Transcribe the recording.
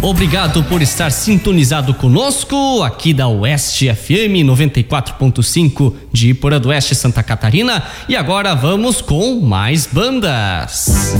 Obrigado por estar sintonizado conosco aqui da Oeste FM 94.5 de Iporã do Oeste, Santa Catarina. E agora vamos com mais bandas.